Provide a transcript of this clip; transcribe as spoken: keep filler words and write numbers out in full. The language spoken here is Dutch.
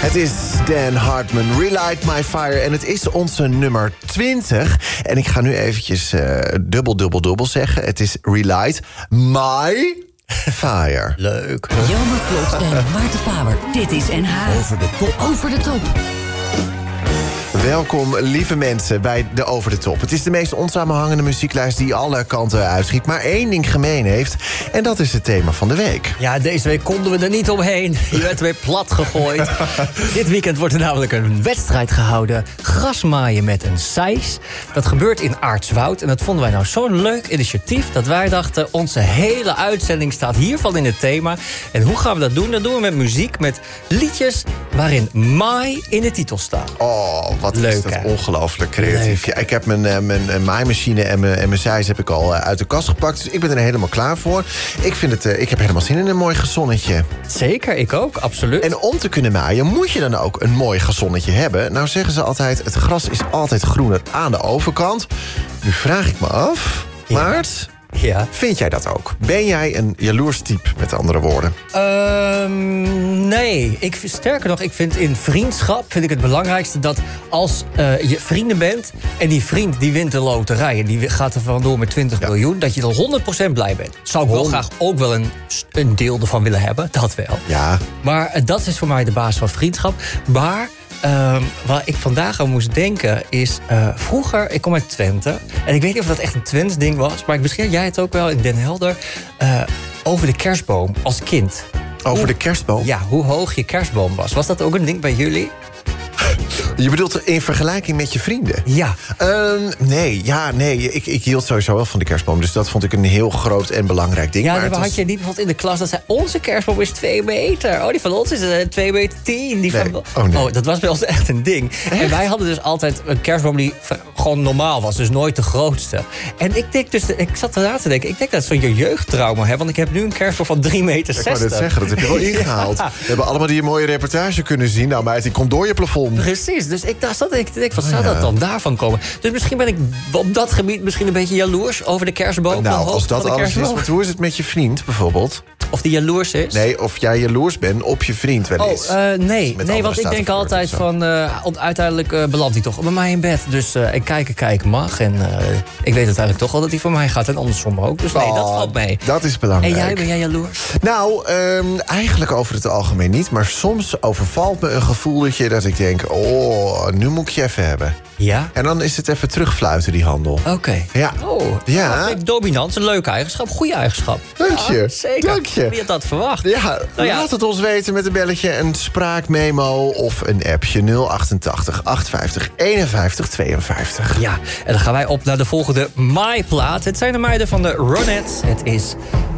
Het is Dan Hartman, Relight My Fire. En het is onze nummer twintig. En ik ga nu eventjes uh, dubbel, dubbel, dubbel zeggen. Het is Relight My Fire. Leuk. Jelmer Vlot en Maarten Faber. Dit is N H. Over de top. Over de top. Welkom, lieve mensen, bij de Over de Top. Het is de meest onsamenhangende muzieklijst die alle kanten uitschiet, maar één ding gemeen heeft. En dat is het thema van de week. Ja, deze week konden we er niet omheen. Je werd weer plat gegooid. Dit weekend wordt er namelijk een wedstrijd gehouden. Grasmaaien met een seis. Dat gebeurt in Aartswoud. En dat vonden wij nou zo'n leuk initiatief dat wij dachten, onze hele uitzending staat hiervan in het thema. En hoe gaan we dat doen? Dat doen we met muziek, met liedjes waarin maai in de titel staat. Oh, wat leuk, is dat hè? ongelooflijk creatief. Ja, ik heb mijn, uh, mijn uh, maaimachine en mijn, en mijn zeis heb ik al uh, uit de kast gepakt. Dus ik ben er helemaal klaar voor. Ik, vind het, uh, ik heb helemaal zin in een mooi gazonnetje. Zeker, ik ook, absoluut. En om te kunnen maaien moet je dan ook een mooi gazonnetje hebben. Nou zeggen ze altijd, het gras is altijd groener aan de overkant. Nu vraag ik me af, Ja. Maart, Ja. vind jij dat ook? Ben jij een jaloers type, met andere woorden? Um, nee, ik, sterker nog, ik vind in vriendschap vind ik het belangrijkste dat als uh, je vrienden bent en die vriend die wint de loterij en die gaat er vandoor met twintig Ja. miljoen, dat je er honderd procent blij bent. Zou ik wel Honderd. graag ook wel een, een deel ervan willen hebben, dat wel. Ja. Maar uh, dat is voor mij de basis van vriendschap. Maar um, waar ik vandaag aan moest denken is, uh, vroeger, ik kom uit Twente en ik weet niet of dat echt een Twents ding was, maar misschien jij het ook wel in Den Helder, uh, over de kerstboom als kind. Over Hoe- de kerstboom? Ja, hoe hoog je kerstboom was. Was dat ook een ding bij jullie? Je bedoelt in vergelijking met je vrienden? Ja. Ehm, nee, ja, nee. Ik, ik hield sowieso wel van de kerstboom. Dus dat vond ik een heel groot en belangrijk ding. Ja, maar dan het had was- je niet bijvoorbeeld in de klas dat zei, onze kerstboom is twee meter. Oh, die van ons is uh, twee meter tien. Die Nee. van... Oh, nee. dat was bij ons echt een ding. En wij hadden dus altijd een kerstboom die v- gewoon normaal was. Dus nooit de grootste. En ik denk dus, ik zat erna te denken, ik denk dat zo'n jeugdtrauma heb. Want ik heb nu een kerstboom van drie meter Ik wou zestig. net zeggen, dat heb je wel ingehaald. Ja. We hebben allemaal die mooie reportage kunnen zien. Nou, meid, die komt door je plafond. Precies, dus ik dacht, zat ik te denken, wat Oh, zou ja. dat dan daarvan komen? Dus misschien ben ik op dat gebied misschien een beetje jaloers over de kerstboom. de Nou, hoogte als dat van de alles is, kerstboom. want hoe is het met je vriend bijvoorbeeld? Of die jaloers is? Nee, of jij jaloers bent op je vriend wel eens. Oh, uh, nee, Met nee andere want ik staat denk of altijd zo. van... Uh, uiteindelijk uh, belandt hij toch bij mij in bed. Dus uh, ik kijken, kijken mag. En uh, ik weet uiteindelijk toch wel dat hij voor mij gaat. En andersom ook. Dus nee, dat Oh, valt mee. Dat is belangrijk. En jij, ben jij jaloers? Nou, um, eigenlijk over het algemeen niet. Maar soms overvalt me een gevoeletje dat ik denk... oh, nu moet ik je even hebben. Ja? En dan is het even terugfluiten, die handel. Oké. Ja. Oh, Ja. dat vind ik dominant. Een leuke eigenschap. Goede eigenschap. Dank je. Ja, zeker. Dank je. Wie had dat verwacht? Ja, Nou ja. laat het ons weten met een belletje, een spraakmemo of een appje nul achtentachtig achtenvijftig eenenvijftig tweeënvijftig. Ja, en dan gaan wij op naar de volgende My Plaat. Het zijn de meiden van de Ronettes. Het is